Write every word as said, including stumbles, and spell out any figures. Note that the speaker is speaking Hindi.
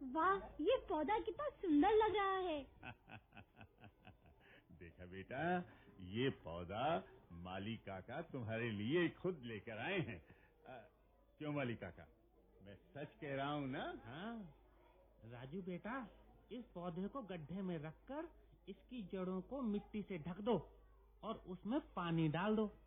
वाह, ये पौधा कितना सुंदर लग रहा है। देखा बेटा, ये पौधा माली काका तुम्हारे लिए खुद लेकर आए हैं। आ, क्यों माली काका, मैं सच कह रहा हूँ ना? हाँ राजू बेटा, इस पौधे को गड्ढे में रखकर इसकी जड़ों को मिट्टी से ढक दो और उसमें पानी डाल दो।